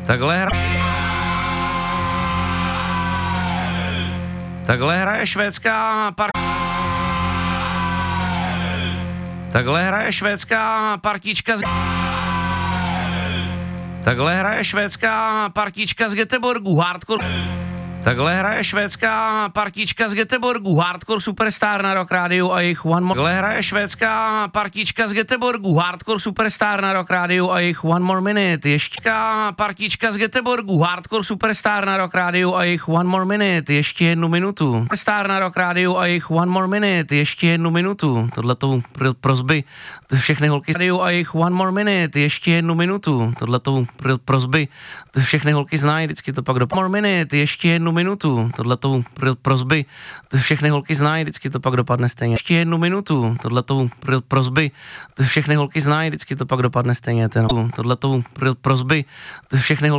Takhle hraje švédská partička z Göteborgu, hardcore. Takhle hraje švédská partička z Göteborgu, hardcore superstar na Rock Radio a jejich One More. Takhle hraje švédská partička z Göteborgu, hardcore superstar na Rock Radio a jejich One More Minute. Ještě partička z Göteborgu, hardcore superstar na Rock Radio a jejich One More Minute. Ještě 1 minutu. Star na Rock Radio a jejich One More Minute. Ještě 1 minutu. Tohletou prosby všechny holky radio a jejich One More Minute. Ještě 1 minutu. Tohletou prosby všechny holky znají, vždycky to pak do More Minute. Ještě 1 minutu. Tohletou prosby všechny holky znají, vždycky to pak dopadne stejně. Ještě 1 minutu. Tohletou prosby všechny holky znají, vždycky to pak dopadne stejně. Tohletou prosby všechny holky